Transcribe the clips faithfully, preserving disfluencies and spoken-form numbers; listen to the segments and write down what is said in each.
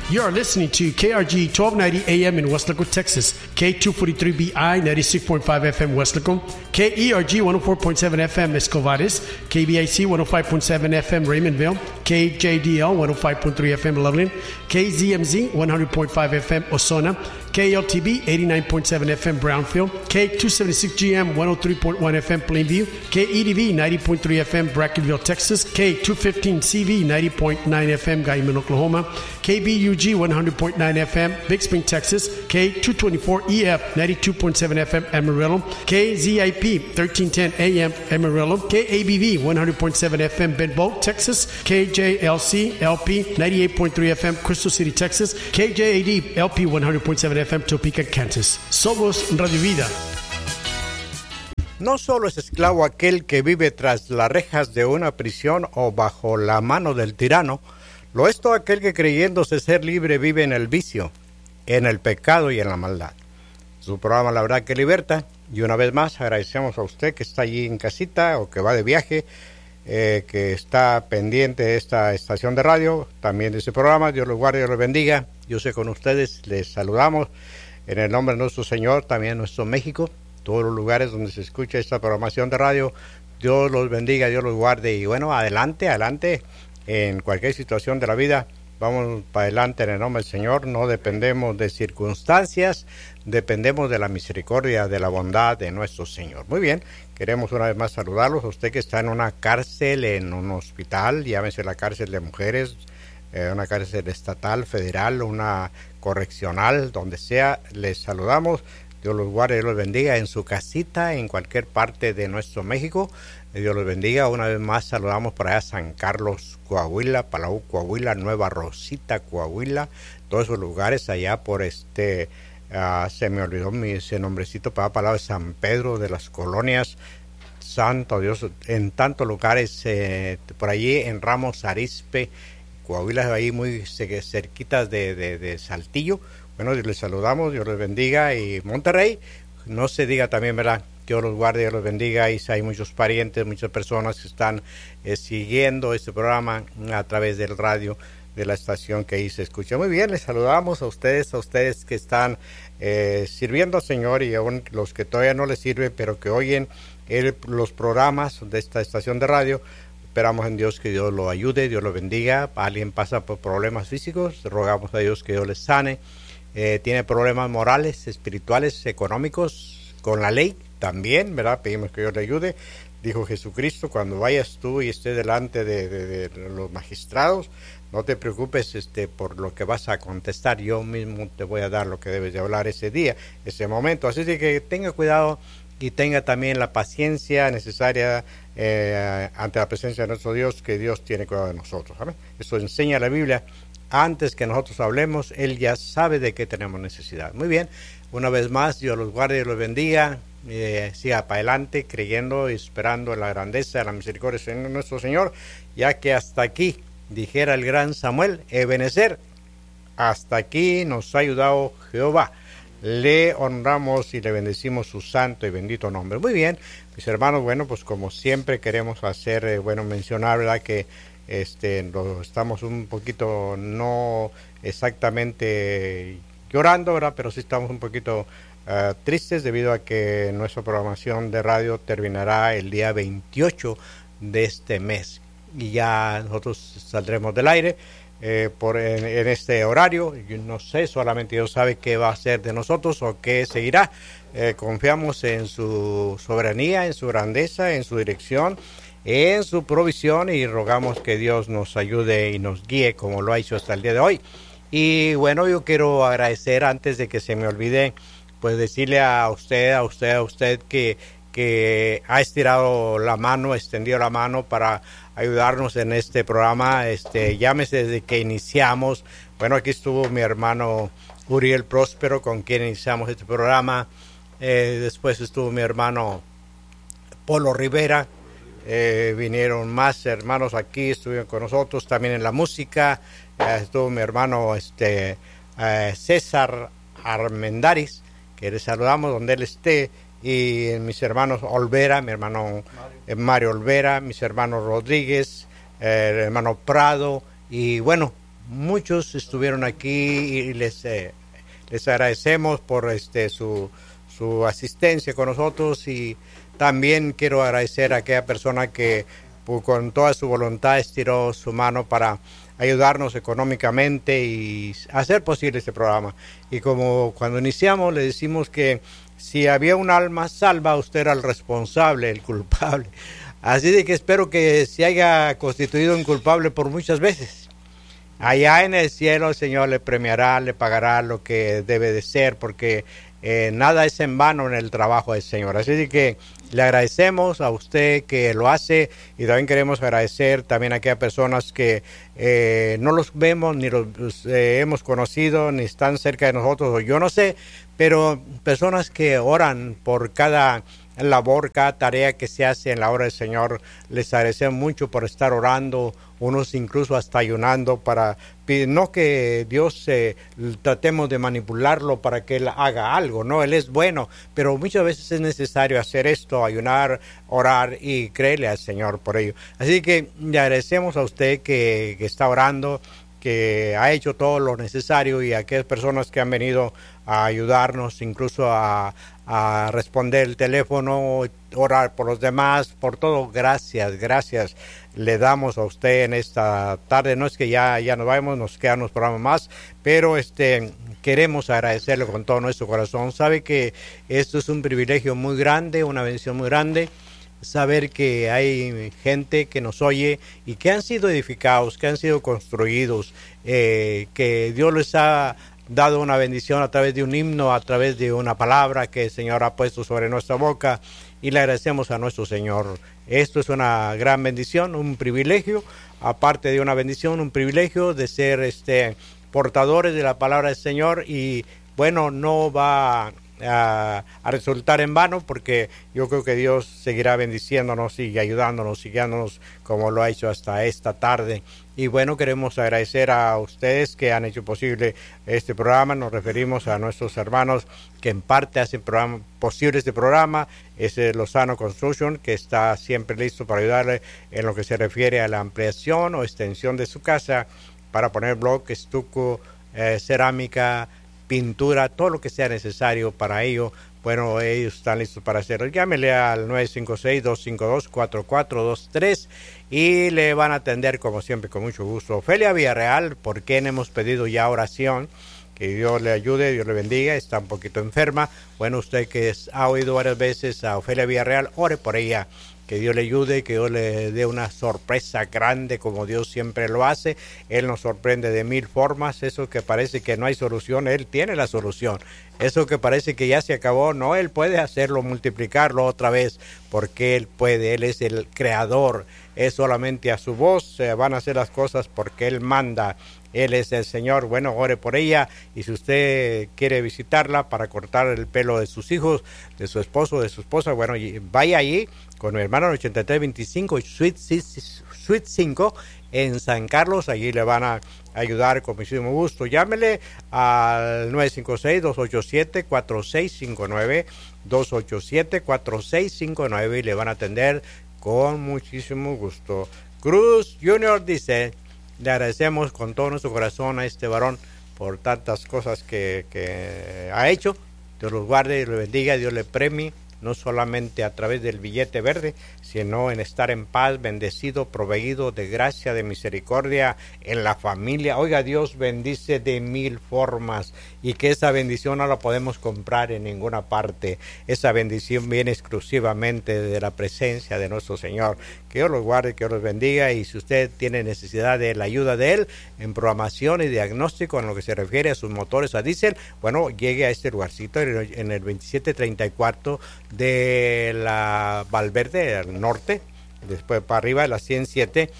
You are listening to K R G twelve ninety A M in Weslaco, Texas, K two forty-three B I ninety-six point five F M Weslaco, K E R G one oh four point seven F M Escovares, K B I C one oh five point seven F M Raymondville, K J D L one oh five point three F M Loveland, K Z M Z one hundred point five F M Ozona, K L T B eighty-nine point seven F M Brownfield, K two seventy-six G M one oh three point one F M Plainview, K E D V ninety point three F M Brackenville, Texas, K two fifteen C V ninety point nine F M Guyman, Oklahoma, K B U G one hundred point nine F M Big Spring, Texas, K two twenty-four E F ninety-two point seven F M Amarillo, K Z I P thirteen ten A M Amarillo, K A B V one hundred point seven F M Benbow, Texas, K J L C L P ninety-eight point three F M Crystal City, Texas, K J A D L P one hundred point seven F M Topeka, Kansas. Somos Radio Vida. No solo es esclavo aquel que vive tras las rejas de una prisión o bajo la mano del tirano, lo es todo aquel que creyéndose ser libre vive en el vicio, en el pecado y en la maldad. Su programa La Verdad que Liberta, y una vez más agradecemos a usted que está allí en casita o que va de viaje, eh, que está pendiente de esta estación de radio, también de este programa. Dios los guarde, Dios los bendiga. Yo sé con ustedes, les saludamos en el nombre de nuestro Señor, también nuestro México, todos los lugares donde se escucha esta programación de radio. Dios los bendiga, Dios los guarde, y bueno, adelante, adelante, en cualquier situación de la vida, vamos para adelante en el nombre del Señor. No dependemos de circunstancias, dependemos de la misericordia, de la bondad de nuestro Señor. Muy bien, queremos una vez más saludarlos. A usted que está en una cárcel, en un hospital, llámese la cárcel de mujeres, eh, una cárcel estatal, federal, una correccional, donde sea, les saludamos. Dios los guarde, Dios los bendiga en su casita, en cualquier parte de nuestro México. Dios los bendiga. Una vez más saludamos por allá San Carlos, Coahuila, Palau, Coahuila, Nueva Rosita, Coahuila, todos esos lugares allá por este, uh, se me olvidó mi, ese nombrecito, para Palau de San Pedro, de las colonias, santo Dios, en tantos lugares, eh, por allí en Ramos Arizpe, Coahuila, ahí muy cerquitas de, de, de Saltillo. Bueno, les saludamos, Dios les bendiga. Y Monterrey, no se diga también, ¿verdad? Dios los guarde, Dios los bendiga. Y hay muchos parientes, muchas personas que están eh, siguiendo este programa a través del radio de la estación que ahí se escucha. Muy bien, les saludamos a ustedes, a ustedes que están eh, sirviendo al Señor, y aún los que todavía no les sirven, pero que oyen el, los programas de esta estación de radio. Esperamos en Dios que Dios lo ayude, Dios lo bendiga. Alguien pasa por problemas físicos, rogamos a Dios que Dios les sane. Eh, tiene problemas morales, espirituales, económicos, con la ley también, ¿verdad? Pedimos que Dios le ayude. Dijo Jesucristo, cuando vayas tú y estés delante de, de, de los magistrados, no te preocupes este, por lo que vas a contestar, yo mismo te voy a dar lo que debes de hablar ese día, ese momento. Así que tenga cuidado y tenga también la paciencia necesaria eh, ante la presencia de nuestro Dios, que Dios tiene cuidado de nosotros. ¿Amén? Eso enseña la Biblia. Antes que nosotros hablemos, Él ya sabe de qué tenemos necesidad. Muy bien, una vez más, Dios los guarde y los bendiga. Eh, siga para adelante, creyendo y esperando en la grandeza, en la misericordia de nuestro Señor, ya que hasta aquí, dijera el gran Samuel, Ebenezer, hasta aquí nos ha ayudado Jehová. Le honramos y le bendecimos su santo y bendito nombre. Muy bien, mis hermanos, bueno, pues como siempre queremos hacer, eh, bueno, mencionar, ¿verdad?, que Este, lo, estamos un poquito, no exactamente llorando, ¿verdad?, pero sí estamos un poquito uh, tristes debido a que nuestra programación de radio terminará el día veintiocho de este mes. Y ya nosotros saldremos del aire eh, por en, en este horario. Yo no sé, solamente Dios sabe qué va a hacer de nosotros o qué seguirá. Eh, confiamos en su soberanía, en su grandeza, en su dirección, en su provisión, y rogamos que Dios nos ayude y nos guíe como lo ha hecho hasta el día de hoy. Y bueno, yo quiero agradecer, antes de que se me olvide, pues decirle a usted, a usted, a usted que, que ha estirado la mano, extendido la mano para ayudarnos en este programa. Este, llámese desde que iniciamos. Bueno, aquí estuvo mi hermano Uriel Próspero, con quien iniciamos este programa. Eh, después estuvo mi hermano Polo Rivera. Eh, vinieron más hermanos aquí, estuvieron con nosotros también en la música. Eh, estuvo mi hermano este eh, César Armendáriz, que le saludamos donde él esté, y mis hermanos Olvera, mi hermano Mario, eh, Mario Olvera, mis hermanos Rodríguez, eh, el hermano Prado, y bueno, muchos estuvieron aquí y les, eh, les agradecemos por este su, su asistencia con nosotros, y también quiero agradecer a aquella persona que pues, con toda su voluntad estiró su mano para ayudarnos económicamente y hacer posible este programa. Y como cuando iniciamos le decimos que si había un alma salva, usted era el responsable, el culpable. Así de que espero que se haya constituido un culpable por muchas veces. Allá en el cielo el Señor le premiará, le pagará lo que debe de ser, porque eh, nada es en vano en el trabajo del Señor. Así de que le agradecemos a usted que lo hace, y también queremos agradecer también a aquellas personas que eh, no los vemos, ni los eh, hemos conocido, ni están cerca de nosotros, o yo no sé, pero personas que oran por cada labor, cada tarea que se hace en la obra del Señor. Les agradecemos mucho por estar orando, unos incluso hasta ayunando, para no que Dios eh, tratemos de manipularlo para que Él haga algo, no, Él es bueno, pero muchas veces es necesario hacer esto, ayunar, orar y creerle al Señor por ello. Así que le agradecemos a usted que, que está orando, que ha hecho todo lo necesario, y a aquellas personas que han venido a ayudarnos, incluso a, a responder el teléfono, orar por los demás, por todo. Gracias, gracias le damos a usted en esta tarde. No es que ya, ya nos vayamos, nos quedan unos programas más, pero este queremos agradecerle con todo nuestro corazón. Sabe que esto es un privilegio muy grande, una bendición muy grande, saber que hay gente que nos oye y que han sido edificados, que han sido construidos, eh, que Dios les ha dado una bendición a través de un himno, a través de una palabra que el Señor ha puesto sobre nuestra boca, y le agradecemos a nuestro Señor. Esto es una gran bendición, un privilegio, aparte de una bendición, un privilegio de ser este portadores de la palabra del Señor, y bueno, no va a, a resultar en vano, porque yo creo que Dios seguirá bendiciéndonos y ayudándonos y guiándonos como lo ha hecho hasta esta tarde. Y bueno, queremos agradecer a ustedes que han hecho posible este programa. Nos referimos a nuestros hermanos que en parte hacen programa, posible este programa. Es el Lozano Construction, que está siempre listo para ayudarle en lo que se refiere a la ampliación o extensión de su casa, para poner bloque, estuco, eh, cerámica, pintura, todo lo que sea necesario para ello. Bueno, ellos están listos para hacerlo. Llámele al nueve cinco seis, dos cinco dos, cuatro cuatro dos tres y le van a atender como siempre con mucho gusto. Ofelia Villarreal, por quien hemos pedido ya oración, que Dios le ayude, Dios le bendiga, está un poquito enferma. Bueno, usted que ha oído varias veces a Ofelia Villarreal, ore por ella, que Dios le ayude, que Dios le dé una sorpresa grande como Dios siempre lo hace. Él nos sorprende de mil formas. Eso que parece que no hay solución, Él tiene la solución. Eso que parece que ya se acabó, no, Él puede hacerlo, multiplicarlo otra vez, porque Él puede, Él es el creador. Es solamente a su voz se van a hacer las cosas, porque Él manda. Él es el Señor. Bueno, ore por ella, y si usted quiere visitarla para cortar el pelo de sus hijos, de su esposo, de su esposa, bueno, vaya allí con mi hermano en ochenta y tres veinticinco Suite, Suite cinco en San Carlos. Allí le van a ayudar con muchísimo gusto. Llámele al nueve cinco seis, dos ocho siete, cuatro seis cinco nueve, dos ocho siete, cuatro seis cinco nueve, y le van a atender con muchísimo gusto. Cruz Junior dice: le agradecemos con todo nuestro corazón a este varón por tantas cosas que, que ha hecho. Dios los guarde, Dios le bendiga, Dios le premie, no solamente a través del billete verde, sino en estar en paz, bendecido, proveído de gracia, de misericordia en la familia. Oiga, Dios bendice de mil formas, y que esa bendición no la podemos comprar en ninguna parte. Esa bendición viene exclusivamente de la presencia de nuestro Señor. Que Dios los guarde, que Dios los bendiga, y si usted tiene necesidad de la ayuda de Él en programación y diagnóstico en lo que se refiere a sus motores a diésel, bueno, llegue a este lugarcito en el veintisiete treinta y cuatro de la Valverde, al norte, después para arriba de la ciento siete,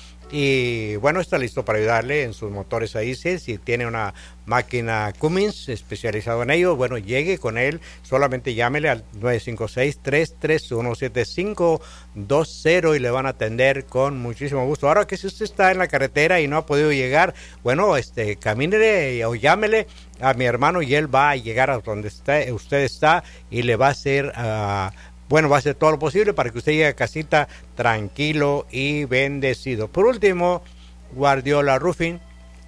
y bueno, está listo para ayudarle en sus motores a diésel. Si tiene una máquina Cummins especializado en ello, bueno, llegue con él, solamente llámele al nueve cinco seis, tres tres uno, siete cinco dos cero y le van a atender con muchísimo gusto. Ahora que si usted está en la carretera y no ha podido llegar, bueno, este, camínele o llámele a mi hermano, y él va a llegar a donde está, usted está, y le va a hacer uh, Bueno, va a hacer todo lo posible para que usted llegue a casita tranquilo y bendecido. Por último, Guardiola Roofing,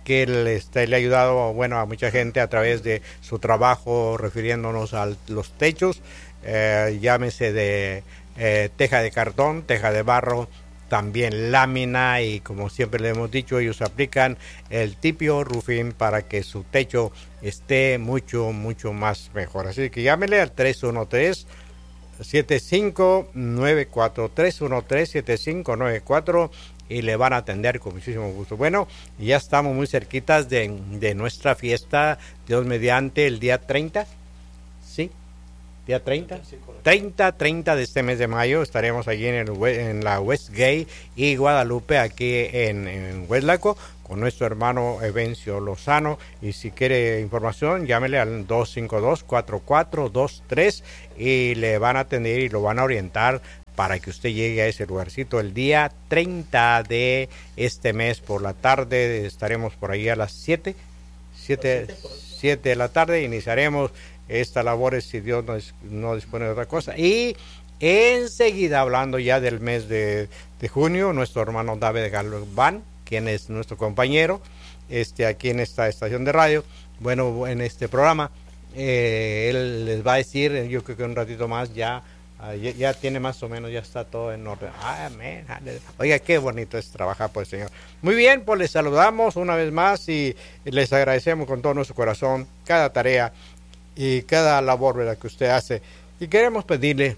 que él este, le ha ayudado, bueno, a mucha gente a través de su trabajo, refiriéndonos a los techos, eh, llámese de eh, teja de cartón, teja de barro, también lámina, y como siempre le hemos dicho, ellos aplican el T-P-O Roofing para que su techo esté mucho, mucho más mejor. Así que llámele al tres uno tres, siete cinco nueve cuatro, tres uno tres, siete cinco nueve cuatro, y le van a atender con muchísimo gusto. Bueno, ya estamos muy cerquitas de, de nuestra fiesta, Dios mediante, el día treinta, ¿sí? Día treinta, treinta, treinta de este mes de mayo, estaremos allí en, el, en la Westgate y Guadalupe, aquí en, en Hueslaco, con nuestro hermano Evencio Lozano. Y si quiere información, llámele al dos cinco dos, cuatro cuatro dos tres y le van a atender y lo van a orientar para que usted llegue a ese lugarcito el día treinta de este mes por la tarde. Estaremos por ahí a las siete, siete, siete de la tarde, iniciaremos estas labores si Dios no, es, no dispone de otra cosa. Y enseguida, hablando ya del mes de, de junio, nuestro hermano David Galván, quien es nuestro compañero este, aquí en esta estación de radio, bueno, en este programa, eh, él les va a decir, yo creo que un ratito más ya, uh, ya, ya tiene más o menos, ya está todo en orden. Amén. Oiga, qué bonito es trabajar por el Señor. Muy bien, pues les saludamos una vez más y les agradecemos con todo nuestro corazón cada tarea y cada labor, ¿verdad?, que usted hace. Y queremos pedirle,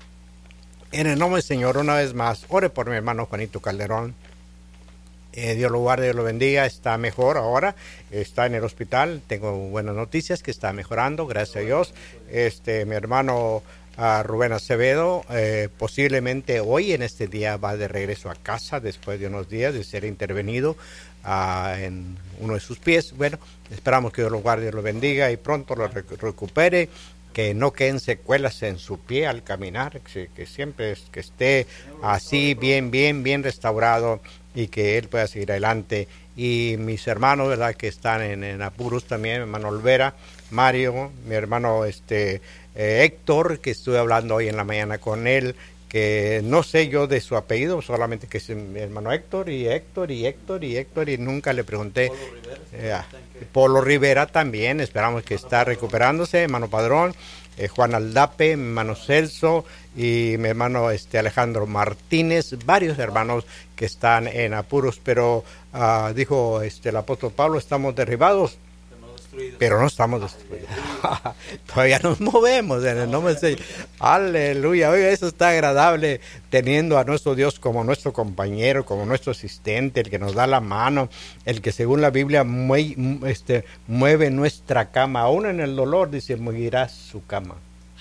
en el nombre del Señor, una vez más, ore por mi hermano Juanito Calderón. Eh, Dios lo guarde, Dios lo bendiga. Está mejor ahora, está en el hospital. Tengo buenas noticias, que está mejorando, gracias a Dios. Este, mi hermano uh, Rubén Acevedo, eh, posiblemente hoy en este día va de regreso a casa después de unos días de ser intervenido Uh, en uno de sus pies. Bueno, esperamos que Dios lo guarde y lo bendiga y pronto lo rec recupere, que no queden secuelas en su pie al caminar, que, que siempre que esté así bien, bien, bien restaurado y que él pueda seguir adelante. Y mis hermanos, ¿verdad?, que están en, en apuros también, mi hermano Olvera, Mario, mi hermano este eh, Héctor, que estuve hablando hoy en la mañana con él, que no sé yo de su apellido, solamente que es mi hermano Héctor, y Héctor, y Héctor, y Héctor, y nunca le pregunté. Polo Rivera, eh, Polo Rivera también, esperamos que está recuperándose, hermano Padrón, eh, Juan Aldape, mi hermano Celso, y mi hermano este Alejandro Martínez, varios hermanos que están en apuros, pero uh, dijo este el apóstol Pablo, estamos derribados, pero no estamos destruidos. Todavía nos movemos en el nombre del Señor. Aleluya. Oiga, eso está agradable, teniendo a nuestro Dios como nuestro compañero, como nuestro asistente, el que nos da la mano, el que según la Biblia mueve, este, mueve nuestra cama. Aún en el dolor, dice, moverá su cama.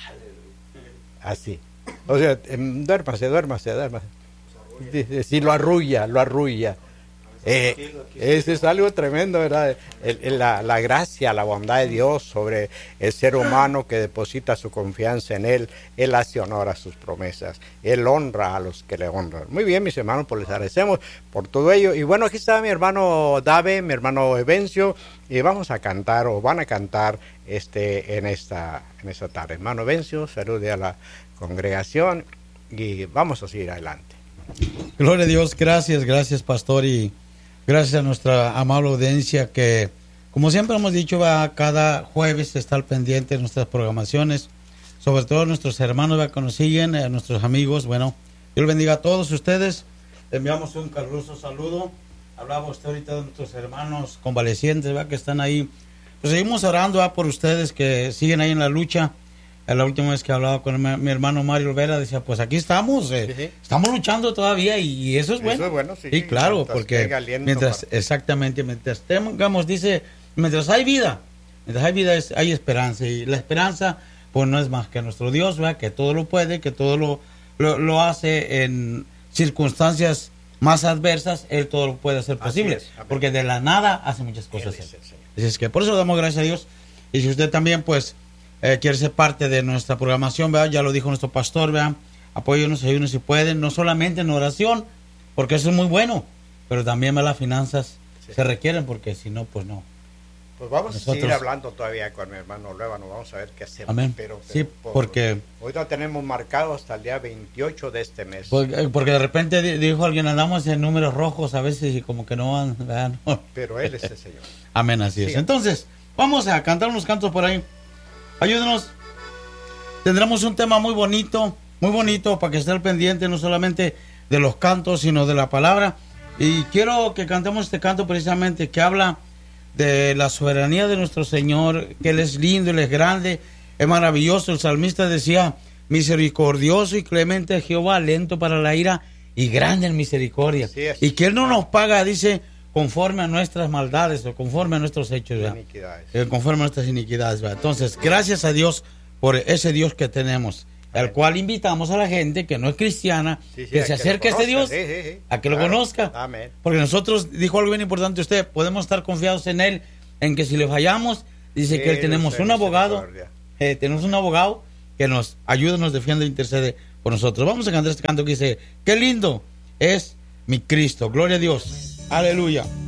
Así. O sea, duérmase, duérmase, duérmase. Dice, sí, lo arrulla, lo arrulla. Eh, eso es algo tremendo, ¿verdad? El, el, la, la gracia, la bondad de Dios sobre el ser humano que deposita su confianza en Él. Él hace honor a sus promesas. Él honra a los que le honran. Muy bien, mis hermanos, pues les agradecemos por todo ello. Y bueno, aquí está mi hermano Dave, mi hermano Evencio, y vamos a cantar, o van a cantar este en esta, en esta tarde. Hermano Evencio, salude a la congregación y vamos a seguir adelante. Gloria a Dios, gracias, gracias, pastor, y gracias a nuestra amable audiencia que, como siempre hemos dicho, va cada jueves está al pendiente de nuestras programaciones, sobre todo nuestros hermanos ¿va? que nos siguen, a nuestros amigos. Bueno, Dios bendiga a todos ustedes. Le enviamos un caluroso saludo. Hablaba usted ahorita de nuestros hermanos convalecientes ¿va? que están ahí. Pues seguimos orando ¿va? por ustedes que siguen ahí en la lucha. La última vez que hablaba con mi, mi hermano Mario Olvera, decía, pues aquí estamos, eh, sí, sí. estamos luchando todavía y, y eso es bueno. Eso es bueno, sí. Sí, claro, mientras porque mientras, para... exactamente, mientras tengamos, dice, mientras hay vida, mientras hay vida es, hay esperanza, y la esperanza, pues no es más que nuestro Dios, ¿verdad? Que todo lo puede, que todo lo, lo, lo hace en circunstancias más adversas, Él todo lo puede hacer posible, es, porque de la nada hace muchas cosas. Así es que por eso damos gracias a Dios, y si usted también, pues, Eh, quiere ser parte de nuestra programación, ¿verdad? Ya lo dijo nuestro pastor, ¿verdad? Apóyenos, ayúdenos si pueden, no solamente en oración, porque eso es muy bueno, pero también ¿verdad? Las finanzas sí. se requieren, porque si no, pues no. Pues vamos nosotros. a seguir hablando todavía con mi hermano Luevano, vamos a ver qué hacemos. Amén. Pero, pero sí, por, porque... Hoy lo tenemos marcado hasta el día veintiocho de este mes. Porque, porque de repente dijo alguien, andamos en números rojos a veces y como que no van, ¿verdad? No. Pero Él es el Señor. Amén, así es. Entonces, vamos a cantar unos cantos por ahí. Ayúdenos. Tendremos un tema muy bonito, muy bonito para que esté al pendiente no solamente de los cantos, sino de la palabra. Y quiero que cantemos este canto precisamente que habla de la soberanía de nuestro Señor, que Él es lindo, Él es grande, es maravilloso. El salmista decía, misericordioso y clemente es Jehová, lento para la ira y grande en misericordia. Y que Él no nos paga, dice, conforme a nuestras maldades o conforme a nuestros hechos, eh, conforme a nuestras iniquidades. ¿verdad? Entonces, gracias a Dios por ese Dios que tenemos, al Amén. Cual invitamos a la gente que no es cristiana, sí, sí, que se acerque a este Dios, sí, sí, sí. a que claro. lo conozca. Amén. Porque nosotros, dijo algo bien importante usted, podemos estar confiados en Él, en que si le fallamos, dice sí, que tenemos un abogado, eh, tenemos un abogado que nos ayuda, nos defiende e intercede por nosotros. Vamos a cantar este canto que dice, qué lindo es mi Cristo, gloria a Dios, aleluya.